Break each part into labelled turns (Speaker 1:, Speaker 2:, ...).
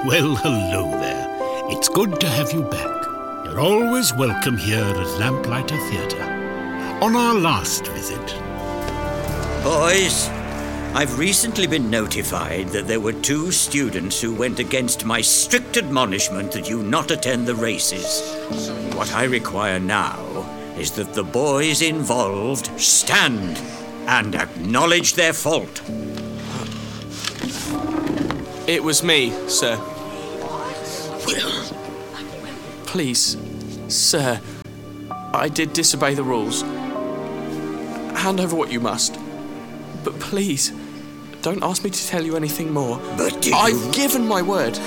Speaker 1: Well, hello there. It's good to have you back. You're always welcome here at Lamplighter Theatre. On our last visit...
Speaker 2: Boys, I've recently been notified that there were 2 students who went against my strict admonishment that you not attend the races. What I require now is that the boys involved stand and acknowledge their fault.
Speaker 3: It was me, sir. Please, sir, I did disobey the rules. Hand over what you must. But please, don't ask me to tell you anything more.
Speaker 2: But
Speaker 3: I've given my word.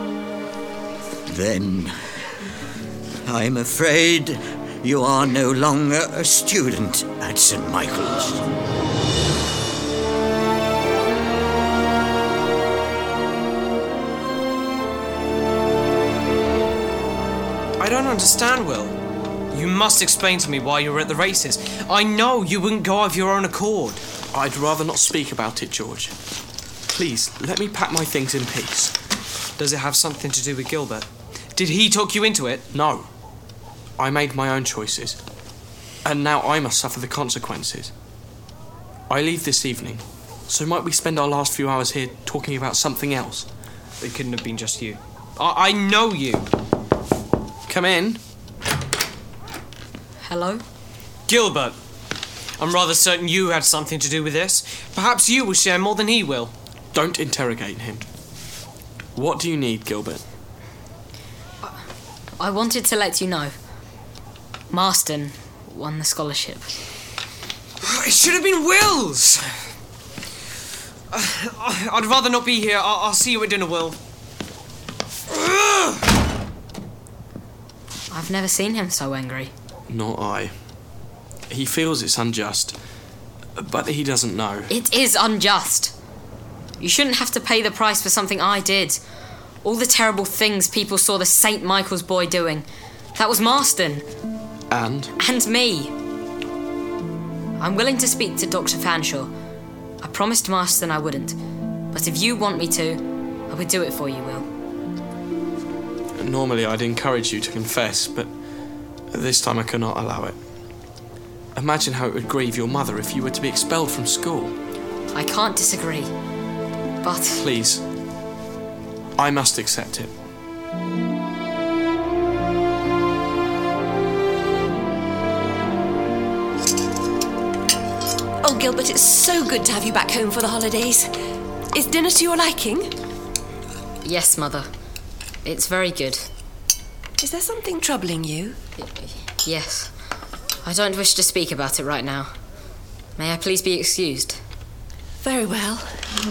Speaker 2: Then, I'm afraid you are no longer a student at St. Michael's.
Speaker 4: I don't understand, Will. You must explain to me why you were at the races. I know you wouldn't go of your own accord.
Speaker 3: I'd rather not speak about it, George. Please, let me pack my things in peace.
Speaker 4: Does it have something to do with Gilbert? Did he talk you into it?
Speaker 3: No. I made my own choices. And now I must suffer the consequences. I leave this evening, so might we spend our last few hours here talking about something else?
Speaker 4: It couldn't have been just you. I know you.
Speaker 3: Come in.
Speaker 5: Hello?
Speaker 4: Gilbert. I'm rather certain you had something to do with this. Perhaps you will share more than he will.
Speaker 3: Don't interrogate him. What do you need, Gilbert?
Speaker 5: I wanted to let you know. Marston won the scholarship.
Speaker 4: It should have been Will's. I'd rather not be here. I'll see you at dinner, Will.
Speaker 5: I've never seen him so angry.
Speaker 3: Nor I. He feels it's unjust, but he doesn't know.
Speaker 5: It is unjust. You shouldn't have to pay the price for something I did. All the terrible things people saw the St. Michael's boy doing. That was Marston.
Speaker 3: And?
Speaker 5: And me. I'm willing to speak to Dr. Fanshawe. I promised Marston I wouldn't. But if you want me to, I would do it for you, Will.
Speaker 3: Normally I'd encourage you to confess, but this time I cannot allow it. Imagine how it would grieve your mother if you were to be expelled from school.
Speaker 5: I can't disagree, but...
Speaker 3: Please, I must accept it.
Speaker 6: Oh, Gilbert, it's so good to have you back home for the holidays. Is dinner to your liking?
Speaker 5: Yes, Mother. It's very good.
Speaker 6: Is there something troubling you?
Speaker 5: Yes. I don't wish to speak about it right now. May I please be excused?
Speaker 6: Very well.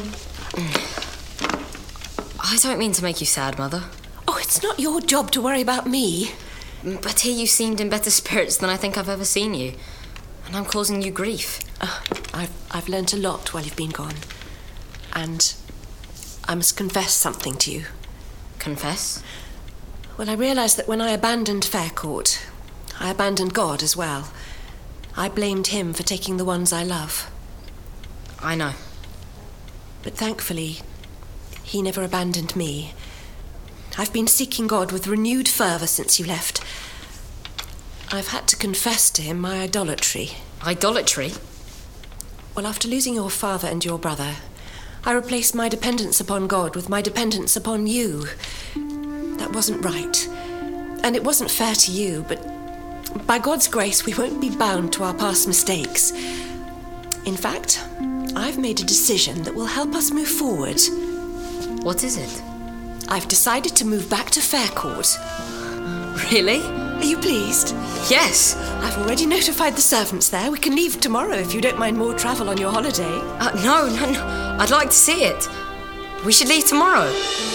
Speaker 5: I don't mean to make you sad, Mother.
Speaker 6: Oh, it's not your job to worry about me.
Speaker 5: But here you seemed in better spirits than I think I've ever seen you. And I'm causing you grief.
Speaker 6: I've learnt a lot while you've been gone. And I must confess something to you.
Speaker 5: Confess?
Speaker 6: Well, I realised that when I abandoned Faircourt, I abandoned God as well. I blamed him for taking the ones I love.
Speaker 5: I know.
Speaker 6: But thankfully, he never abandoned me. I've been seeking God with renewed fervour since you left. I've had to confess to him my idolatry.
Speaker 5: Idolatry?
Speaker 6: Well, after losing your father and your brother, I replaced my dependence upon God with my dependence upon you. That wasn't right. And it wasn't fair to you, but by God's grace, we won't be bound to our past mistakes. In fact, I've made a decision that will help us move forward.
Speaker 5: What is it?
Speaker 6: I've decided to move back to Faircourt.
Speaker 5: Really?
Speaker 6: Are you pleased?
Speaker 5: Yes.
Speaker 6: I've already notified the servants there. We can leave tomorrow if you don't mind more travel on your holiday.
Speaker 5: No. I'd like to see it. We should leave tomorrow.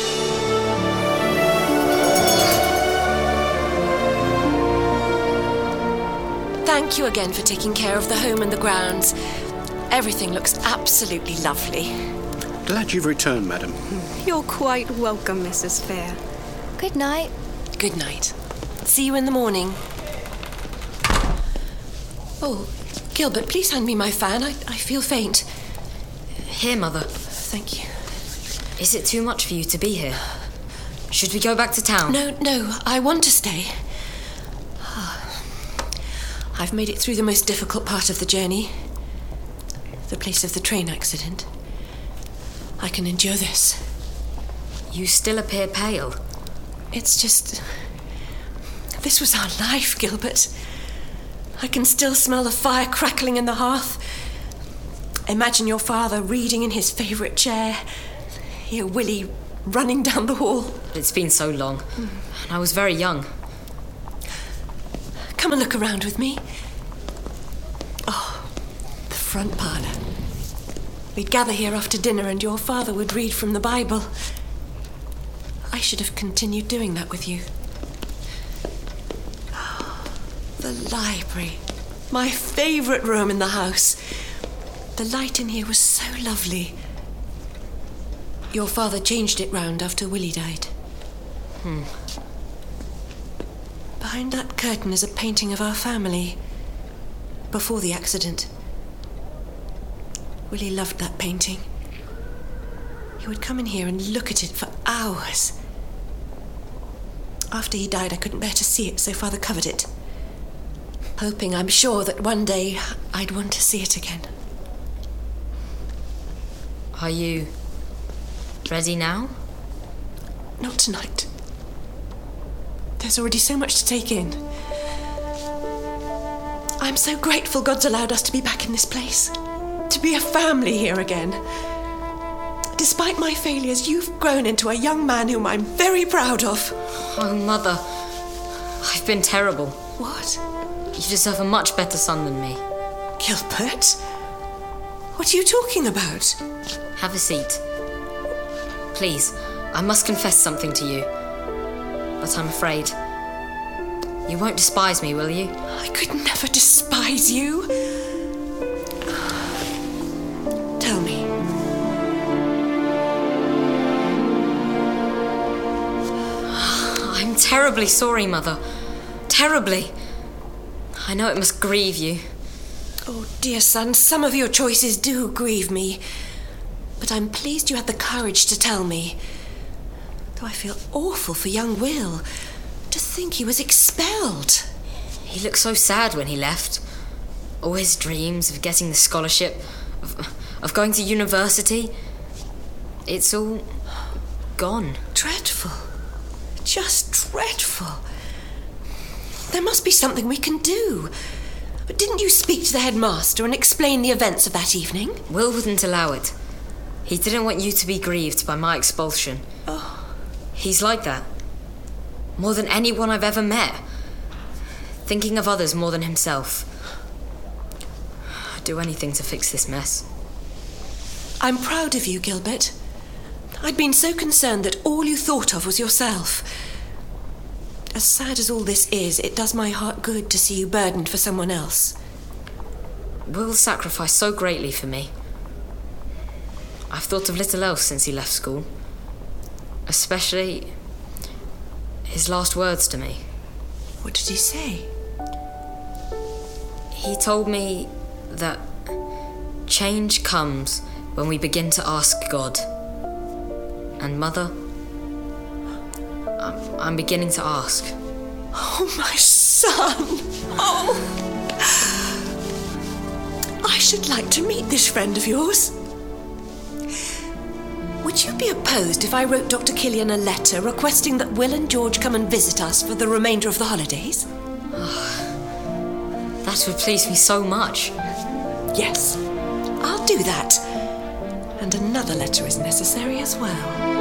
Speaker 6: Thank you again for taking care of the home and the grounds. Everything looks absolutely lovely.
Speaker 7: Glad you've returned, madam.
Speaker 8: You're quite welcome, Mrs. Fair. Good night.
Speaker 6: Good night. See you in the morning. Oh, Gilbert, please hand me my fan. I feel faint.
Speaker 5: Here, Mother.
Speaker 6: Thank you.
Speaker 5: Is it too much for you to be here? Should we go back to town?
Speaker 6: No, I want to stay. I've made it through the most difficult part of the journey. The place of the train accident. I can endure this.
Speaker 5: You still appear pale.
Speaker 6: It's just... This was our life, Gilbert. I can still smell the fire crackling in the hearth. Imagine your father reading in his favourite chair. Hear Willie running down the hall.
Speaker 5: It's been so long. And I was very young.
Speaker 6: Come and look around with me. Oh, the front parlour. We'd gather here after dinner and your father would read from the Bible. I should have continued doing that with you. The library. My favourite room in the house. The light in here was so lovely. Your father changed it round after Willie died. Behind that curtain is a painting of our family. Before the accident. Willie loved that painting. He would come in here and look at it for hours. After he died, I couldn't bear to see it, so Father covered it. Hoping, I'm sure, that one day I'd want to see it again.
Speaker 5: Are you ready now?
Speaker 6: Not tonight. There's already so much to take in. I'm so grateful God's allowed us to be back in this place. To be a family here again. Despite my failures, you've grown into a young man whom I'm very proud of.
Speaker 5: Oh, Mother. I've been terrible.
Speaker 6: What?
Speaker 5: You deserve a much better son than me.
Speaker 6: Gilbert? What are you talking about?
Speaker 5: Have a seat. Please, I must confess something to you. But I'm afraid you won't despise me, will you?
Speaker 6: I could never despise you. Tell me.
Speaker 5: I'm terribly sorry, Mother. Terribly. I know it must grieve you.
Speaker 6: Oh, dear son, some of your choices do grieve me. But I'm pleased you had the courage to tell me. Though I feel awful for young Will. To think he was expelled.
Speaker 5: He looked so sad when he left. All his dreams of getting the scholarship, of going to university. It's all gone.
Speaker 6: Dreadful. Just dreadful. There must be something we can do. But didn't you speak to the headmaster and explain the events of that evening?
Speaker 5: Will wouldn't allow it. He didn't want you to be grieved by my expulsion.
Speaker 6: Oh.
Speaker 5: He's like that. More than anyone I've ever met. Thinking of others more than himself. I'd do anything to fix this mess.
Speaker 6: I'm proud of you, Gilbert. I'd been so concerned that all you thought of was yourself. As sad as all this is, it does my heart good to see you burdened for someone else.
Speaker 5: Will sacrificed so greatly for me. I've thought of little else since he left school. Especially his last words to me.
Speaker 6: What did he say?
Speaker 5: He told me that change comes when we begin to ask God. And Mother, I'm beginning to ask.
Speaker 6: Oh, my son! Oh! I should like to meet this friend of yours. Would you be opposed if I wrote Dr. Killian a letter requesting that Will and George come and visit us for the remainder of the holidays?
Speaker 5: That would please me so much.
Speaker 6: Yes, I'll do that. And another letter is necessary as well.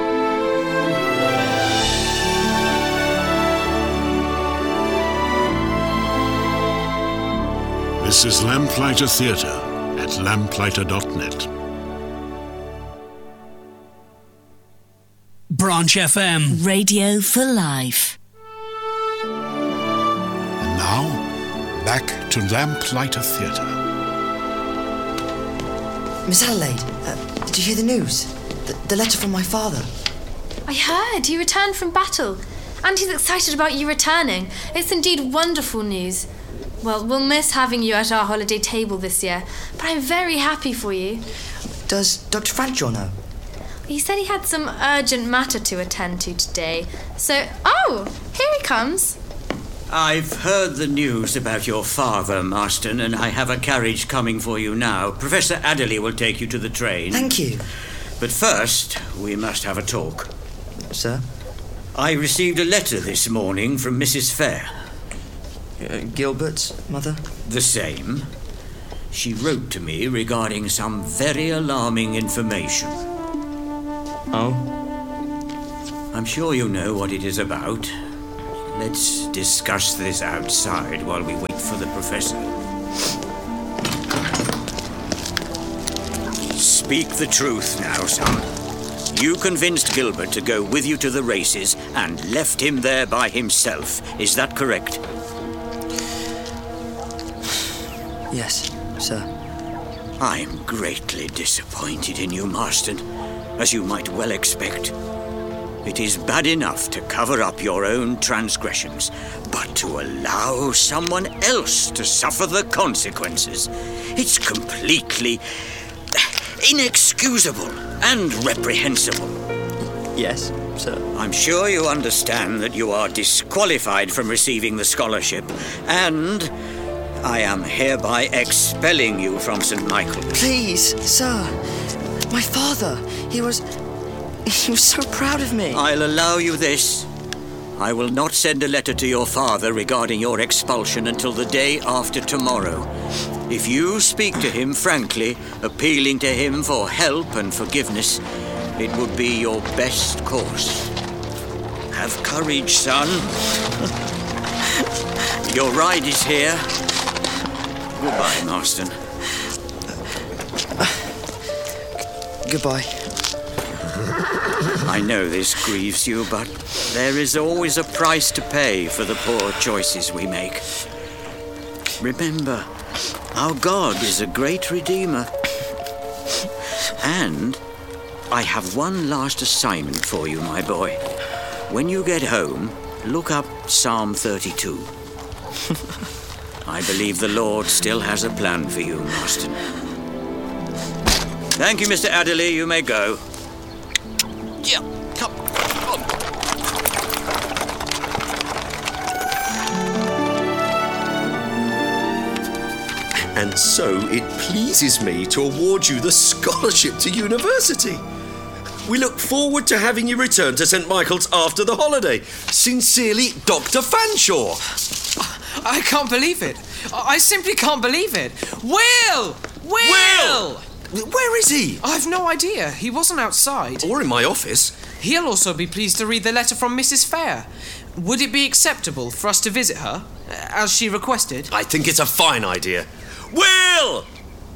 Speaker 1: This is Lamplighter Theatre at lamplighter.net.
Speaker 9: Branch FM.
Speaker 10: Radio for life.
Speaker 1: And now, back to Lamplighter Theatre.
Speaker 11: Miss Adelaide, did you hear the news? The letter from my father.
Speaker 12: I heard. He returned from battle. And he's excited about you returning. It's indeed wonderful news. Well, we'll miss having you at our holiday table this year, but I'm very happy for you.
Speaker 11: Does Dr. Fanshawe know?
Speaker 12: He said he had some urgent matter to attend to today. So, oh, here he comes.
Speaker 2: I've heard the news about your father, Marston, and I have a carriage coming for you now. Professor Adderley will take you to the train.
Speaker 11: Thank you.
Speaker 2: But first, we must have a talk.
Speaker 11: Sir?
Speaker 2: I received a letter this morning from Mrs. Fair.
Speaker 11: Gilbert's mother?
Speaker 2: The same. She wrote to me regarding some very alarming information.
Speaker 11: Oh?
Speaker 2: I'm sure you know what it is about. Let's discuss this outside while we wait for the professor. Speak the truth now, son. You convinced Gilbert to go with you to the races and left him there by himself. Is that correct?
Speaker 11: Yes, sir.
Speaker 2: I'm greatly disappointed in you, Marston, as you might well expect. It is bad enough to cover up your own transgressions, but to allow someone else to suffer the consequences, it's completely inexcusable and reprehensible.
Speaker 11: Yes, sir.
Speaker 2: I'm sure you understand that you are disqualified from receiving the scholarship, and I am hereby expelling you from St. Michael's.
Speaker 11: Please, sir. My father, he was so proud of me.
Speaker 2: I'll allow you this. I will not send a letter to your father regarding your expulsion until the day after tomorrow. If you speak to him frankly, appealing to him for help and forgiveness, it would be your best course. Have courage, son. Your ride is here. Goodbye, Marston.
Speaker 11: Goodbye.
Speaker 2: I know this grieves you, but there is always a price to pay for the poor choices we make. Remember, our God is a great redeemer. And I have one last assignment for you, my boy. When you get home, look up Psalm 32. I believe the Lord still has a plan for you, Marston. Thank you, Mr. Adderley. You may go.
Speaker 3: Yeah, come on.
Speaker 9: And so it pleases me to award you the scholarship to university. We look forward to having you return to St. Michael's after the holiday. Sincerely, Dr. Fanshawe.
Speaker 4: I can't believe it. I simply can't believe it. Will!
Speaker 9: Where is he?
Speaker 4: I've no idea. He wasn't outside.
Speaker 9: Or in my office.
Speaker 4: He'll also be pleased to read the letter from Mrs. Fair. Would it be acceptable for us to visit her, as she requested?
Speaker 9: I think it's a fine idea. Will!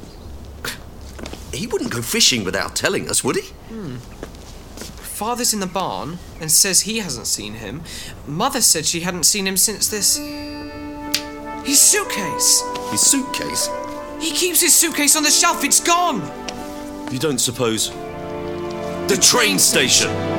Speaker 9: He wouldn't go fishing without telling us, would he?
Speaker 4: Father's in the barn and says he hasn't seen him. Mother said she hadn't seen him since this... His suitcase!
Speaker 9: His suitcase?
Speaker 4: He keeps his suitcase on the shelf. It's gone!
Speaker 9: You don't suppose... The train station!